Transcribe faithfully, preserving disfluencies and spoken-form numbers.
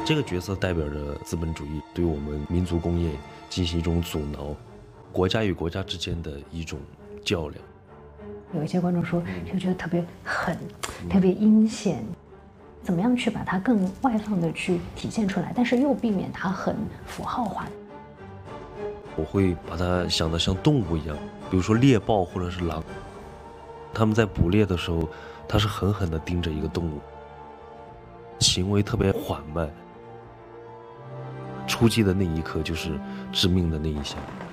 这个角色代表着资本主义对我们民族工业进行一种阻挠，国家与国家之间的一种较量。 有一些观众说，就觉得特别狠，嗯、特别阴险，怎么样去把它更外放的去体现出来，但是又避免它很符号化。 我会把它想得像动物一样，比如说猎豹或者是狼，他们在捕猎的时候，他是狠狠地盯着一个动物，行为特别缓慢，出击的那一刻就是致命的那一下。